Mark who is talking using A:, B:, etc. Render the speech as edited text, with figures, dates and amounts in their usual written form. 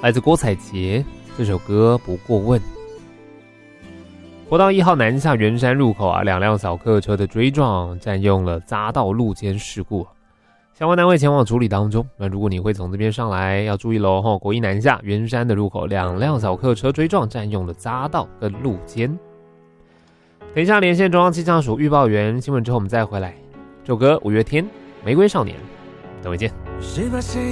A: 来自郭采洁，这首歌不过问。国道1号南下圆山入口2辆小客车的追撞占用了匝道路肩事故，相关单位前往处理当中。那如果你会从这边上来，要注意咯国一南下圆山的入口2辆小客车追撞占用了匝道跟路肩。等一下连线中央气象署预报员，新闻之后我们再回来。这首歌五月天《玫瑰少年》，等会见。